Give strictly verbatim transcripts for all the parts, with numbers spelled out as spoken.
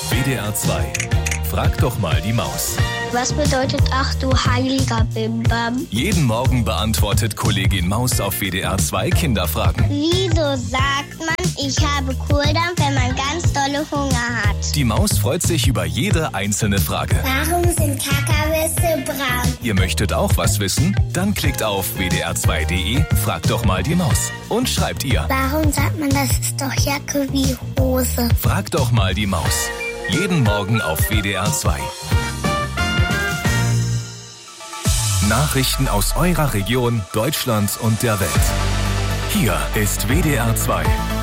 W D R zwei. Frag doch mal die Maus. Was bedeutet ach du heiliger Bimbam? Jeden Morgen beantwortet Kollegin Maus auf W D R zwei Kinderfragen. Wieso sagt man, ich habe Kohldampf, wenn man ganz dolle Hunger hat? Die Maus freut sich über jede einzelne Frage. Warum sind Kakawisse braun? Ihr möchtet auch was wissen? Dann klickt auf w d r zwei punkt d e, fragt doch mal die Maus und schreibt ihr. Warum sagt man, das ist doch Jacke wie Hose? Fragt doch mal die Maus. Jeden Morgen auf W D R zwei. Nachrichten aus eurer Region, Deutschland und der Welt. Hier ist W D R zwei.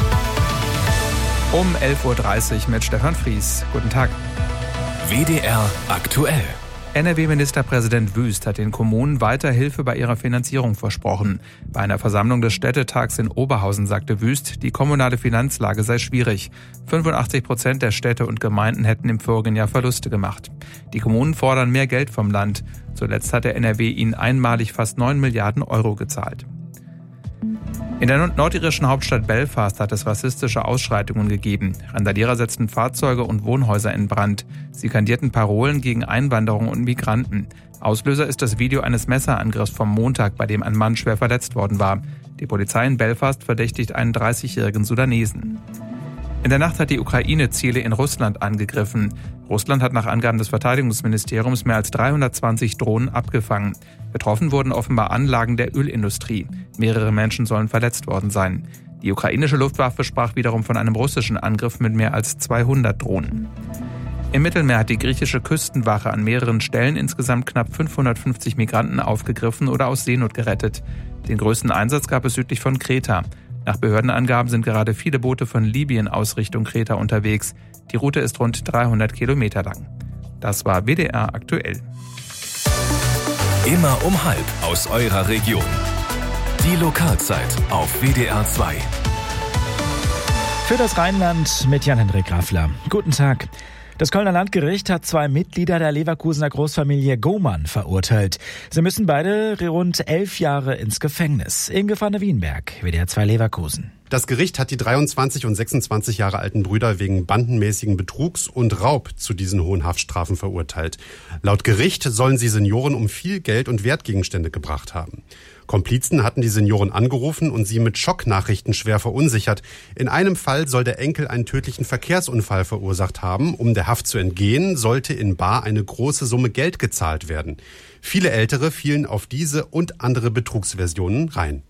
Um elf Uhr dreißig mit Stefan Fries. Guten Tag. W D R aktuell. N R W-Ministerpräsident Wüst hat den Kommunen weiter Hilfe bei ihrer Finanzierung versprochen. Bei einer Versammlung des Städtetags in Oberhausen sagte Wüst, die kommunale Finanzlage sei schwierig. fünfundachtzig Prozent der Städte und Gemeinden hätten im vorigen Jahr Verluste gemacht. Die Kommunen fordern mehr Geld vom Land. Zuletzt hat der N R W ihnen einmalig fast neun Milliarden Euro gezahlt. In der nordirischen Hauptstadt Belfast hat es rassistische Ausschreitungen gegeben. Randalierer setzten Fahrzeuge und Wohnhäuser in Brand. Sie skandierten Parolen gegen Einwanderung und Migranten. Auslöser ist das Video eines Messerangriffs vom Montag, bei dem ein Mann schwer verletzt worden war. Die Polizei in Belfast verdächtigt einen dreißigjährigen Sudanesen. In der Nacht hat die Ukraine Ziele in Russland angegriffen. Russland hat nach Angaben des Verteidigungsministeriums mehr als dreihundertzwanzig Drohnen abgefangen. Betroffen wurden offenbar Anlagen der Ölindustrie. Mehrere Menschen sollen verletzt worden sein. Die ukrainische Luftwaffe sprach wiederum von einem russischen Angriff mit mehr als zweihundert Drohnen. Im Mittelmeer hat die griechische Küstenwache an mehreren Stellen insgesamt knapp fünfhundertfünfzig Migranten aufgegriffen oder aus Seenot gerettet. Den größten Einsatz gab es südlich von Kreta. Nach Behördenangaben sind gerade viele Boote von Libyen aus Richtung Kreta unterwegs. Die Route ist rund dreihundert Kilometer lang. Das war W D R aktuell. Immer um halb aus eurer Region. Die Lokalzeit auf W D R zwei. Für das Rheinland mit Jan-Hendrik Graffler. Guten Tag. Das Kölner Landgericht hat zwei Mitglieder der Leverkusener Großfamilie Gohmann verurteilt. Sie müssen beide rund elf Jahre ins Gefängnis. Inge van der Wienberg, W D R zwei Leverkusen. Das Gericht hat die dreiundzwanzig und sechsundzwanzig Jahre alten Brüder wegen bandenmäßigen Betrugs und Raub zu diesen hohen Haftstrafen verurteilt. Laut Gericht sollen sie Senioren um viel Geld und Wertgegenstände gebracht haben. Komplizen hatten die Senioren angerufen und sie mit Schocknachrichten schwer verunsichert. In einem Fall soll der Enkel einen tödlichen Verkehrsunfall verursacht haben. Um der Haft zu entgehen, sollte in bar eine große Summe Geld gezahlt werden. Viele Ältere fielen auf diese und andere Betrugsversionen rein.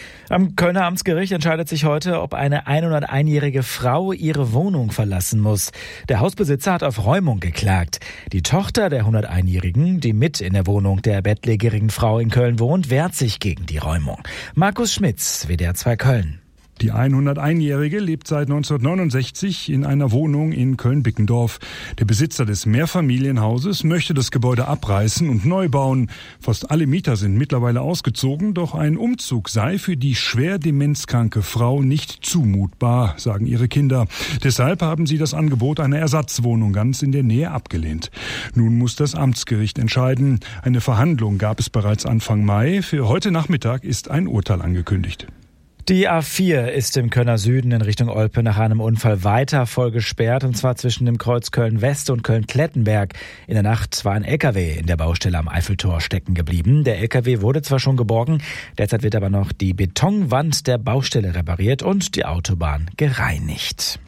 Am Kölner Amtsgericht entscheidet sich heute, ob eine hunderteinjährige Frau ihre Wohnung verlassen muss. Der Hausbesitzer hat auf Räumung geklagt. Die Tochter der hunderteinjährigen, die mit in der Wohnung der bettlägerigen Frau in Köln wohnt, wehrt sich gegen die Räumung. Markus Schmitz, W D R zwei Köln. Die hunderteinjährige lebt seit neunzehnhundertneunundsechzig in einer Wohnung in Köln-Bickendorf. Der Besitzer des Mehrfamilienhauses möchte das Gebäude abreißen und neu bauen. Fast alle Mieter sind mittlerweile ausgezogen, doch ein Umzug sei für die schwer demenzkranke Frau nicht zumutbar, sagen ihre Kinder. Deshalb haben sie das Angebot einer Ersatzwohnung ganz in der Nähe abgelehnt. Nun muss das Amtsgericht entscheiden. Eine Verhandlung gab es bereits Anfang Mai. Für heute Nachmittag ist ein Urteil angekündigt. Die A vier ist im Kölner Süden in Richtung Olpe nach einem Unfall weiter voll gesperrt, und zwar zwischen dem Kreuz Köln-West und Köln-Klettenberg. In der Nacht war ein L K W in der Baustelle am Eiffeltor stecken geblieben. Der L K W wurde zwar schon geborgen, derzeit wird aber noch die Betonwand der Baustelle repariert und die Autobahn gereinigt.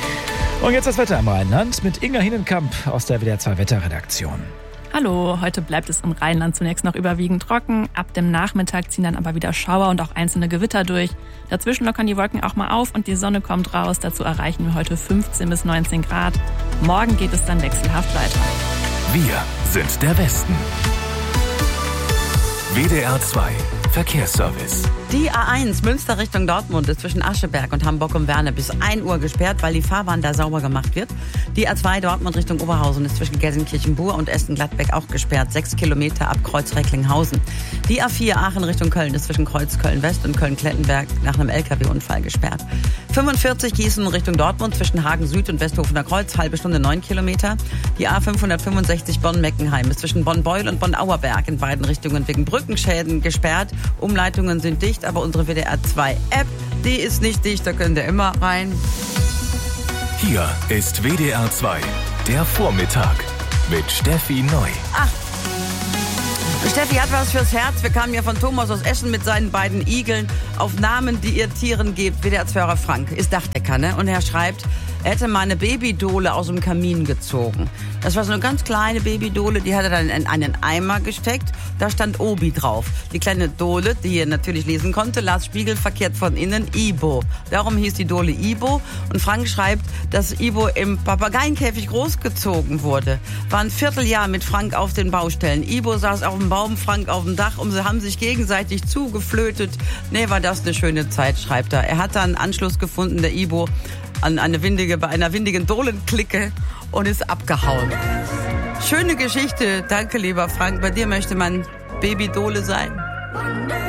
Und jetzt das Wetter im Rheinland mit Inga Hinnenkamp aus der W D R zwei Wetterredaktion. Hallo, heute bleibt es im Rheinland zunächst noch überwiegend trocken. Ab dem Nachmittag ziehen dann aber wieder Schauer und auch einzelne Gewitter durch. Dazwischen lockern die Wolken auch mal auf und die Sonne kommt raus. Dazu erreichen wir heute fünfzehn bis neunzehn Grad. Morgen geht es dann wechselhaft weiter. Wir sind der Westen. W D R zwei Verkehrsservice. Die A eins Münster Richtung Dortmund ist zwischen Ascheberg und Hamburg-um-Werne bis ein Uhr gesperrt, weil die Fahrbahn da sauber gemacht wird. Die A zwei Dortmund Richtung Oberhausen ist zwischen Gelsenkirchen-Bur und Essen-Gladbeck auch gesperrt, sechs Kilometer ab Kreuz-Recklinghausen. Die A vier Aachen Richtung Köln ist zwischen Kreuz Köln-West und Köln-Klettenberg nach einem L K W-Unfall gesperrt. fünfundvierzig Gießen Richtung Dortmund zwischen Hagen Süd und Westhofener Kreuz, halbe Stunde neun Kilometer. Die A fünfhundertfünfundsechzig Bonn-Meckenheim ist zwischen Bonn-Beul und Bonn-Auerberg in beiden Richtungen wegen Brückenschäden gesperrt. Umleitungen sind dicht, aber unsere W D R zwei App, die ist nicht dicht, da könnt ihr immer rein. Hier ist W D R zwei Der Vormittag mit Steffi Neu. Ach, Steffi hat was fürs Herz. Wir kamen ja von Thomas aus Essen mit seinen beiden Igeln auf Namen, die ihr Tieren gebt. W D R-Hörer Frank ist Dachdecker, ne? Und er schreibt, er hätte mal eine Babydole aus dem Kamin gezogen. Das war so eine ganz kleine Babydole, die hat er dann in einen Eimer gesteckt. Da stand Obi drauf. Die kleine Dole, die er natürlich lesen konnte, las spiegelverkehrt von innen Ibo. Darum hieß die Dole Ibo. Und Frank schreibt, dass Ibo im Papageienkäfig großgezogen wurde. War ein Vierteljahr mit Frank auf den Baustellen. Ibo saß auf dem Baum, Frank auf dem Dach und sie haben sich gegenseitig zugeflötet. Nee, war das eine schöne Zeit, schreibt er. Er hat dann Anschluss gefunden, der Ibo, an eine windige, bei einer windigen Dohlenklicke und ist abgehauen. Schöne Geschichte. Danke, lieber Frank. Bei dir möchte man Babydole sein.